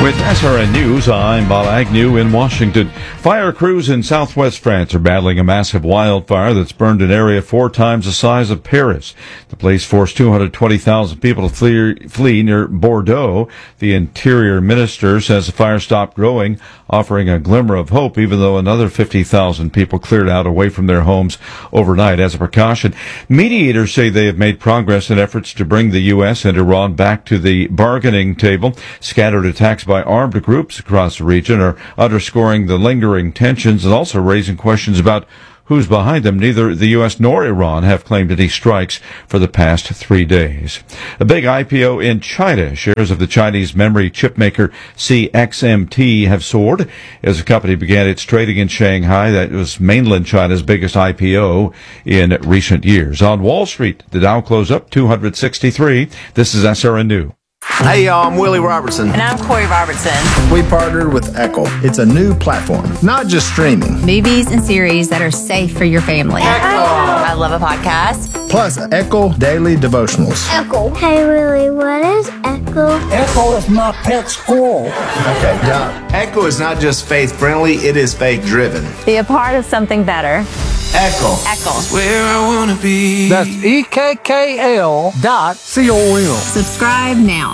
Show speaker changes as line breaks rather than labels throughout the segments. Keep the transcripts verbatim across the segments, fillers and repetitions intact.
With S R N News, I'm Bob Agnew in Washington. Fire crews in southwest France are battling a massive wildfire that's burned an area four times the size of Paris. The blaze forced two hundred twenty thousand people to flee, flee near Bordeaux. The interior minister says the fire stopped growing, offering a glimmer of hope, even though another fifty thousand people cleared out away from their homes overnight as a precaution. Mediators say they have made progress in efforts to bring the U S and Iran back to the bargaining table. Scattered attacks by armed groups across the region are underscoring the lingering tensions and also raising questions about who's behind them. Neither the U S nor Iran have claimed any strikes for the past three days. A big I P O in China. Shares of the Chinese memory chip maker C X M T have soared as the company began its trading in Shanghai. That was mainland China's biggest I P O in recent years. On Wall Street, the Dow closed up two hundred sixty-three. This is S R N News.
Hey, y'all, I'm Willie Robertson.
And I'm Corey Robertson.
We partnered with Echo. It's a new platform, not just streaming.
Movies and series that are safe for your family.
Echo. I love a podcast.
Plus, Echo Daily Devotionals.
Echo. Hey, Willie, what is Echo?
Echo is my pet squirrel.
Okay, Doc.
Echo is not just faith-friendly, it is faith-driven.
Be a part of something better.
Echo.
Echo.
Where I want to be.
That's E K K L dot C O M.
Subscribe now.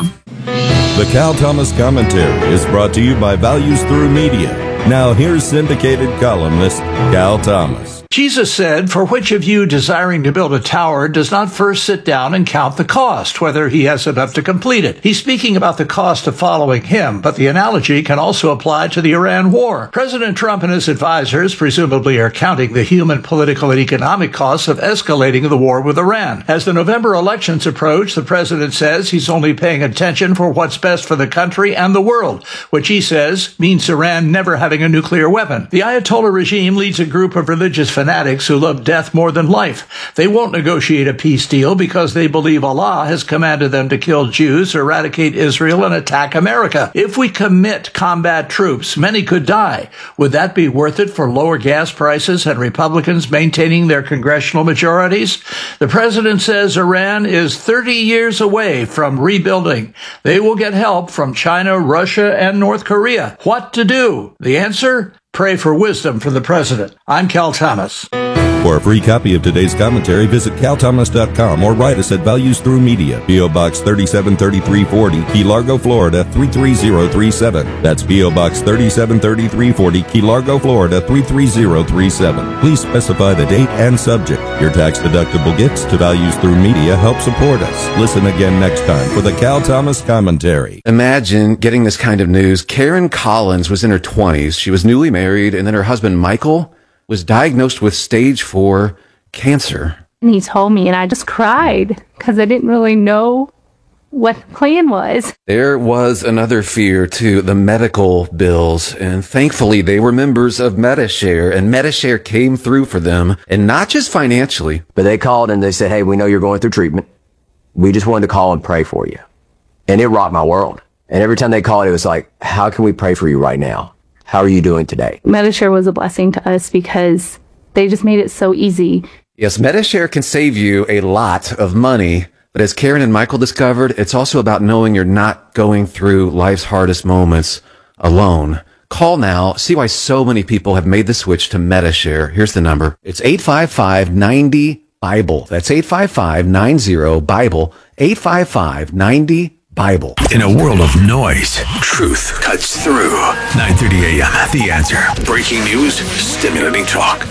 The Cal Thomas Commentary is brought to you by Values Through Media. Now here's syndicated columnist Cal Thomas.
Jesus said, "For which of you desiring to build a tower does not first sit down and count the cost, whether he has enough to complete it?" He's speaking about the cost of following him, but the analogy can also apply to the Iran war. President Trump and his advisors presumably are counting the human, political, and economic costs of escalating the war with Iran. As the November elections approach, the president says he's only paying attention for what's best for the country and the world, which he says means Iran never having a nuclear weapon. The Ayatollah regime leads a group of religious fanatics who love death more than life. They won't negotiate a peace deal because they believe Allah has commanded them to kill Jews, eradicate Israel, and attack America. If we commit combat troops, many could die. Would that be worth it for lower gas prices and Republicans maintaining their congressional majorities? The president says Iran is thirty years away from rebuilding. They will get help from China, Russia, and North Korea. What to do? The answer? Pray for wisdom from the president. I'm Cal Thomas.
For a free copy of today's commentary, visit cal thomas dot com or write us at Values Through Media, P O. Box thirty-seven thirty-three forty, Key Largo, Florida three three zero three seven. That's P O. Box thirty-seven thirty-three forty, Key Largo, Florida three three zero three seven. Please specify the date and subject. Your tax-deductible gifts to Values Through Media help support us. Listen again next time for the Cal Thomas Commentary.
Imagine getting this kind of news. Karen Collins was in her twenties. She was newly married, and then her husband, Michael, was diagnosed with stage four cancer.
And he told me, and I just cried because I didn't really know what the plan was.
There was another fear, too, the medical bills. And thankfully, they were members of Medi-Share, and Medi-Share came through for them, and not just financially.
But they called and they said, "Hey, we know you're going through treatment. We just wanted to call and pray for you." And it rocked my world. And every time they called, it was like, "How can we pray for you right now? How are you doing today?"
Medi-Share was a blessing to us because they just made it so easy.
Yes, Medi-Share can save you a lot of money, but as Karen and Michael discovered, it's also about knowing you're not going through life's hardest moments alone. Call now. See why so many people have made the switch to Medi-Share. Here's the number. It's eight five five, nine zero, Bible. That's eight five five, nine zero, Bible. eight five five, nine zero, Bible.
In a world of noise, truth cuts through. nine thirty a.m. The Answer. Breaking news, stimulating talk.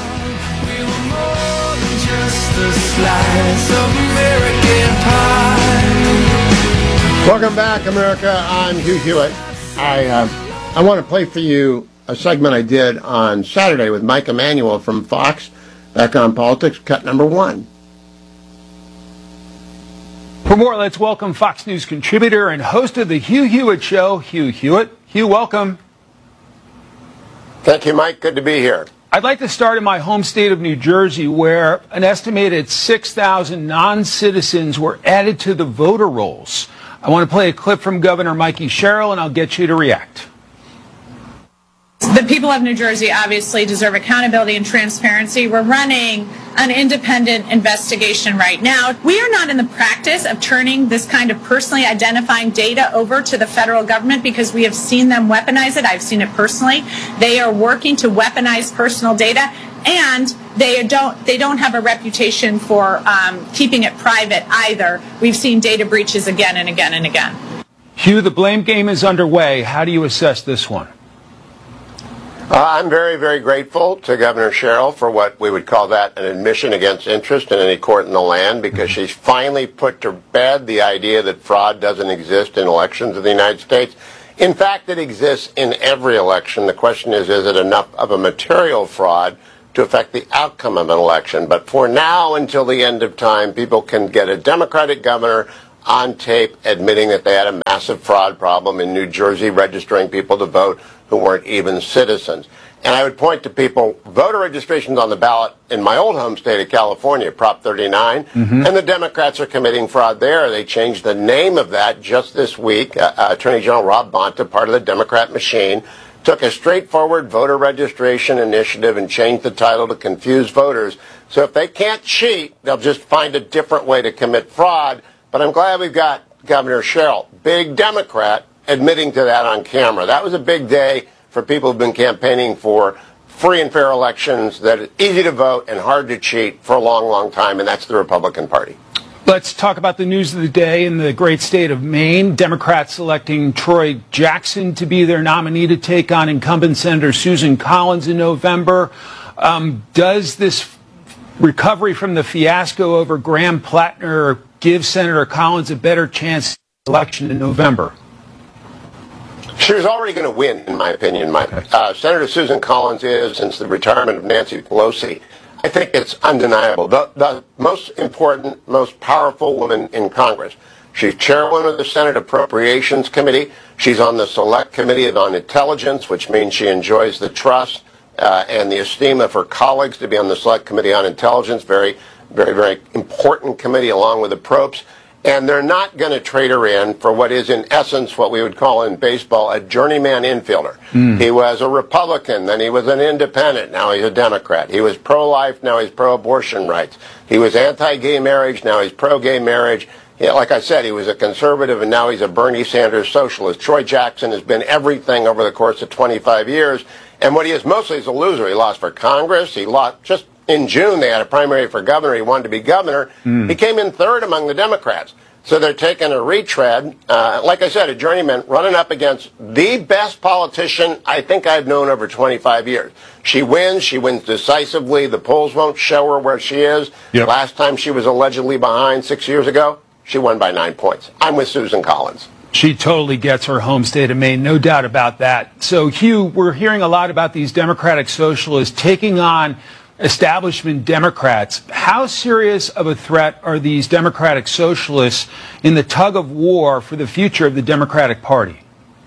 Welcome back, America. I'm Hugh Hewitt. I uh, I want to play for you a segment I did on Saturday with Mike Emanuel from Fox, Back on Politics, cut number one.
For more, let's welcome Fox News contributor and host of the Hugh Hewitt Show, Hugh Hewitt. Hugh, welcome.
Thank you, Mike. Good to be here.
I'd like to start in my home state of New Jersey, where an estimated six thousand non-citizens were added to the voter rolls. I want to play a clip from Governor Mikey Sherrill, and I'll get you to react.
The people of New Jersey obviously deserve accountability and transparency. We're running an independent investigation right now. We are not in the practice of turning this kind of personally identifying data over to the federal government because we have seen them weaponize it. I've seen it personally. They are working to weaponize personal data, and they don't they don't have a reputation for um, keeping it private either. We've seen data breaches again and again and again.
Hugh, the blame game is underway. How do you assess this one?
Uh, I'm very, very grateful to Governor Sherrill for what we would call that an admission against interest in any court in the land, because she's finally put to bed the idea that fraud doesn't exist in elections of the United States. In fact, it exists in every election. The question is, is it enough of a material fraud to affect the outcome of an election? But for now, until the end of time, people can get a Democratic governor on tape admitting that they had a massive fraud problem in New Jersey, registering people to vote who weren't even citizens. And I would point to people, voter registrations on the ballot in my old home state of California, Prop thirty-nine, mm-hmm. and the Democrats are committing fraud there. They changed the name of that just this week. Uh, uh, Attorney General Rob Bonta, part of the Democrat machine, took a straightforward voter registration initiative and changed the title to confuse voters. So if they can't cheat, they'll just find a different way to commit fraud. But I'm glad we've got Governor Sherrill, big Democrat, admitting to that on camera. That was a big day for people who've been campaigning for free and fair elections that are easy to vote and hard to cheat for a long, long time, and that's the Republican Party.
Let's talk about the news of the day in the great state of Maine. Democrats selecting Troy Jackson to be their nominee to take on incumbent Senator Susan Collins in November. Um, does this recovery from the fiasco over Graham Plattner give Senator Collins a better chance at the election in November?
She was already going to win, in my opinion, Mike. Uh, Senator Susan Collins is, since the retirement of Nancy Pelosi, I think it's undeniable, the, the most important, most powerful woman in Congress. She's chairwoman of the Senate Appropriations Committee. She's on the Select Committee on Intelligence, which means she enjoys the trust uh, and the esteem of her colleagues to be on the Select Committee on Intelligence. Very, very, very important committee, along with the Propes. And they're not going to trade her in for what is, in essence, what we would call in baseball a journeyman infielder. Mm. He was a Republican, then he was an independent, now he's a Democrat. He was pro-life, now he's pro-abortion rights. He was anti-gay marriage, now he's pro-gay marriage. Yeah, like I said, he was a conservative, and now he's a Bernie Sanders socialist. Troy Jackson has been everything over the course of twenty-five years. And what he is mostly is a loser. He lost for Congress. He lost just in June. They had a primary for governor. He wanted to be governor. Mm. He came in third among the Democrats. So they're taking a retread. Uh, like I said, a journeyman running up against the best politician I think I've known over twenty-five years. She wins. She wins decisively. The polls won't show her where she is. Yep. Last time she was allegedly behind six years ago, she won by nine points. I'm with Susan Collins.
She totally gets her home state of Maine, no doubt about that. So, Hugh, we're hearing a lot about these Democratic socialists taking on establishment Democrats. How serious of a threat are these Democratic socialists in the tug of war for the future of the Democratic Party?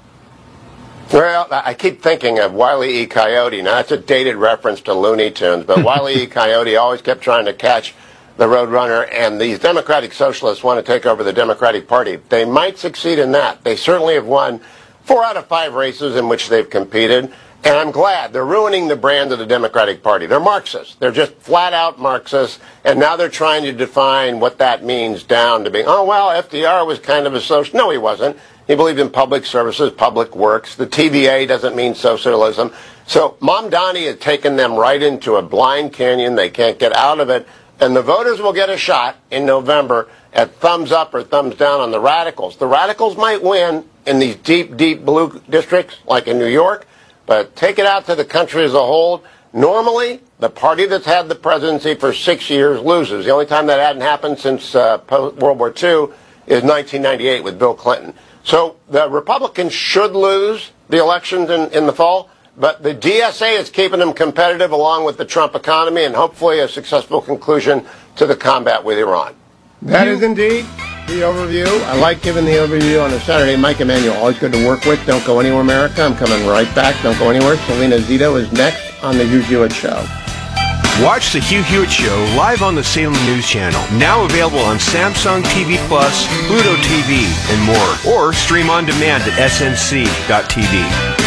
Well, I keep thinking of Wile E. Coyote. Now, that's a dated reference to Looney Tunes, but Wile E. Coyote always kept trying to catch the Roadrunner, and these Democratic socialists want to take over the Democratic Party. They might succeed in that. They certainly have won four out of five races in which they've competed. And I'm glad. They're ruining the brand of the Democratic Party. They're Marxists. They're just flat-out Marxists, and now they're trying to define what that means down to being, oh, well, F D R was kind of a social... No, he wasn't. He believed in public services, public works. The T V A doesn't mean socialism. So Mamdani has taken them right into a blind canyon. They can't get out of it. And the voters will get a shot in November at thumbs up or thumbs down on the radicals. The radicals might win in these deep, deep blue districts, like in New York, but take it out to the country as a whole. Normally, the party that's had the presidency for six years loses. The only time that hadn't happened since uh, World War Two is nineteen ninety-eight with Bill Clinton. So the Republicans should lose the elections in, in the fall, but the D S A is keeping them competitive along with the Trump economy and hopefully a successful conclusion to the combat with Iran. That is indeed the overview. I like giving the overview on a Saturday. Mike Emanuel, always good to work with. Don't go anywhere, America. I'm coming right back. Don't go anywhere. Selena Zito is next on The Hugh Hewitt Show.
Watch The Hugh Hewitt Show live on the Salem News Channel. Now available on Samsung T V Plus, Pluto T V, and more. Or stream on demand at S N C dot T V.